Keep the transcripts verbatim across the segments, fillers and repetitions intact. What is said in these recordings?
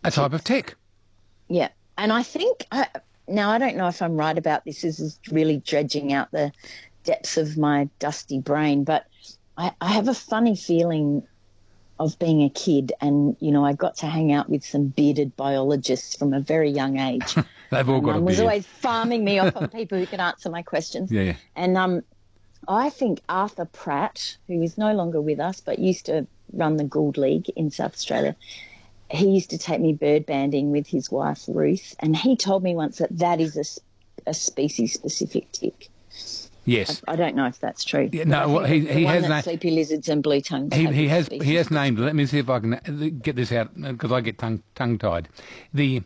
A type of tick. Yeah. And I think, I, now I don't know if I'm right about this, this is really dredging out the depths of my dusty brain, but I, I have a funny feeling of being a kid and, you know, I got to hang out with some bearded biologists from a very young age. They've all My got a mum beard. was always farming me off on people who could answer my questions. Yeah, yeah. And um, I think Arthur Pratt, who is no longer with us but used to run the Gould League in South Australia, he used to take me bird banding with his wife Ruth, and he told me once that that is a, a species-specific tick. Yes. I, I don't know if that's true. Yeah, no, well, he, the he one has that na- sleepy lizards and blue tongues. he, have he is has species. he has named. Let me see if I can get this out because I get tongue tongue tied. The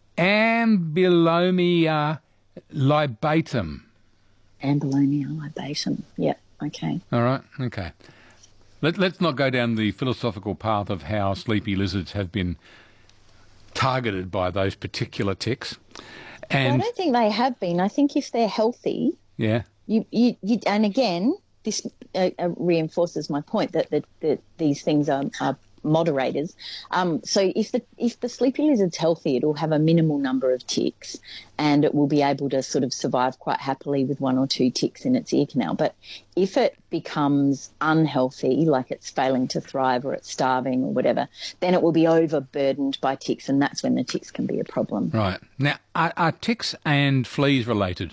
Ambylomia libatum. Ambylomia libatum. Yep. Okay. All right. Okay. Let, let's not go down the philosophical path of how sleepy lizards have been targeted by those particular ticks. And well, I don't think they have been. I think if they're healthy, yeah. You, you, you, and again, this uh, uh, reinforces my point that, that, that these things are, are moderators. Um, so if the if the sleepy lizard's healthy, it will have a minimal number of ticks, and it will be able to sort of survive quite happily with one or two ticks in its ear canal. But if it becomes unhealthy, like it's failing to thrive or it's starving or whatever, then it will be overburdened by ticks, and that's when the ticks can be a problem. Right. Now, are, are ticks and fleas related?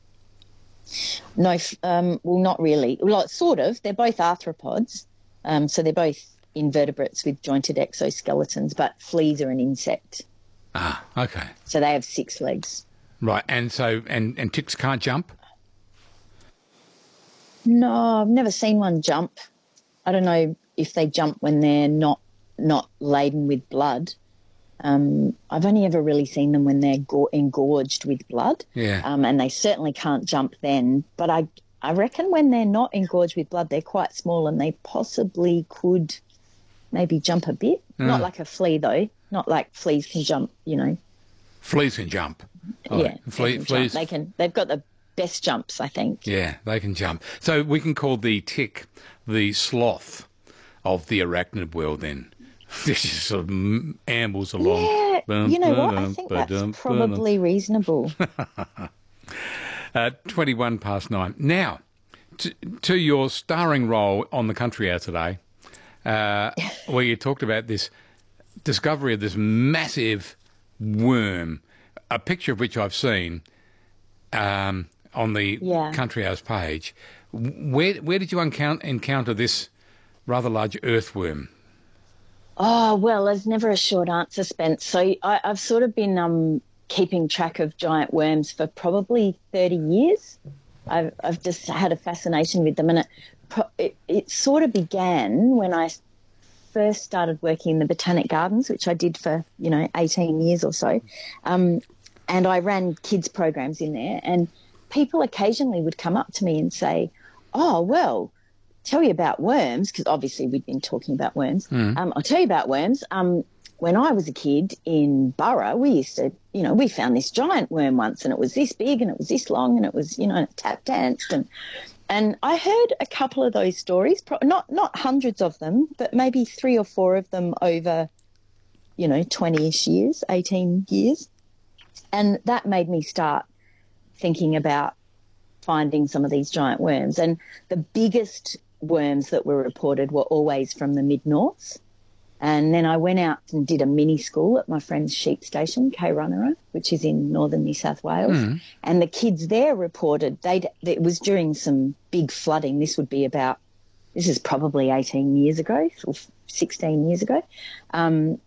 No, um, well, not really. Well, sort of. They're both arthropods, um, so they're both invertebrates with jointed exoskeletons, but fleas are an insect. Ah, okay. So they have six legs. Right, and so and, and ticks can't jump? No, I've never seen one jump. I don't know if they jump when they're not not laden with blood. Um, I've only ever really seen them when they're go- engorged with blood. Yeah. Um, and they certainly can't jump then. But I, I reckon when they're not engorged with blood, they're quite small and they possibly could maybe jump a bit. Mm. Not like a flea, though. Not like fleas can jump, you know. Fleas can jump. Oh, yeah, flea, they can fleas. jump. They can. They've got the best jumps, I think. Yeah, they can jump. So we can call the tick the sloth of the arachnid world then. This just sort of ambles along. Yeah, Bum, you know what? I ba-dum, think ba-dum, that's probably reasonable. uh, twenty-one past nine. Now, to, to your starring role on The Country Hour today, uh, where you talked about this discovery of this massive worm, a picture of which I've seen um, on the Yeah. Country Hour's page. Where, where did you encounter, encounter this rather large earthworm? Oh, well, there's never a short answer, Spence. So I, I've sort of been um, keeping track of giant worms for probably thirty years. I've, I've just had a fascination with them. And it, pro- it, it sort of began when I first started working in the Botanic Gardens, which I did for, you know, eighteen years or so. Um, and I ran kids programs in there. And people occasionally would come up to me and say, oh, well, tell you about worms, because obviously we'd been talking about worms. Mm. Um, I'll tell you about worms. Um, when I was a kid in Burra, we used to, you know, we found this giant worm once and it was this big and it was this long and it was, you know, it tap danced. And, and I heard a couple of those stories, pro- not, not hundreds of them, but maybe three or four of them over, you know, twenty-ish years, eighteen years. And that made me start thinking about finding some of these giant worms. And the biggest worms that were reported were always from the mid-north. And then I went out and did a mini school at my friend's sheep station, Kairunara, which is in northern New South Wales. Mm. And the kids there reported, they'd, it was during some big flooding. This would be about, this is probably eighteen years ago or sixteen years ago. Um,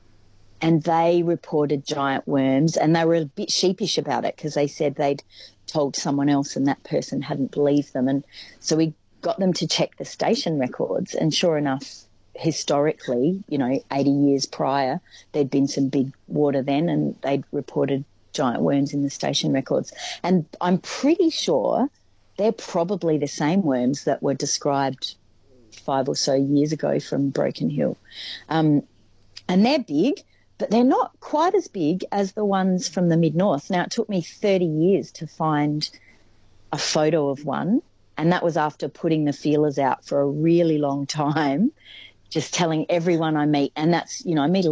and they reported giant worms and they were a bit sheepish about it because they said they'd told someone else and that person hadn't believed them. And so we got them to check the station records, and sure enough, historically, you know, eighty years prior, there'd been some big water then and they'd reported giant worms in the station records. And I'm pretty sure they're probably the same worms that were described five or so years ago from Broken Hill. Um, and they're big, but they're not quite as big as the ones from the mid-north. Now, it took me thirty years to find a photo of one, and that was after putting the feelers out for a really long time, just telling everyone I meet. And that's, you know, I meet a